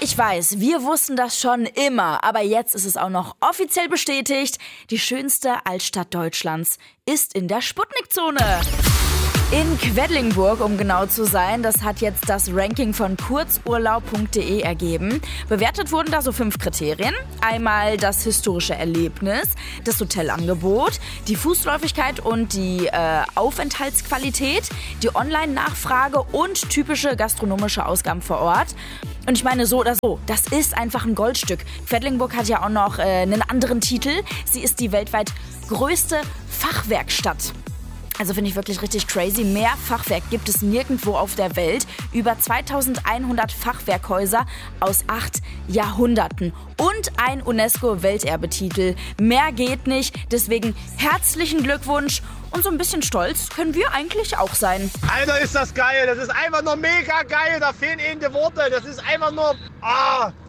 Ich weiß, wir wussten das schon immer, aber jetzt ist es auch noch offiziell bestätigt. Die schönste Altstadt Deutschlands ist in der Sputnik-Zone. In Quedlinburg, um genau zu sein. Das hat jetzt das Ranking von kurzurlaub.de ergeben. Bewertet wurden da so 5 Kriterien. Einmal das historische Erlebnis, das Hotelangebot, die Fußläufigkeit und die Aufenthaltsqualität, die Online-Nachfrage und typische gastronomische Ausgaben vor Ort. Und ich meine, so oder so, das ist einfach ein Goldstück. Quedlinburg hat ja auch noch einen anderen Titel. Sie ist die weltweit größte Fachwerkstatt. Also finde ich wirklich richtig crazy. Mehr Fachwerk gibt es nirgendwo auf der Welt. Über 2100 Fachwerkhäuser aus 8 Jahrhunderten. Und ein UNESCO-Welterbetitel. Mehr geht nicht. Deswegen herzlichen Glückwunsch. Und so ein bisschen stolz können wir eigentlich auch sein. Alter, ist das geil. Das ist einfach nur mega geil. Da fehlen eben die Worte. Das ist einfach nur...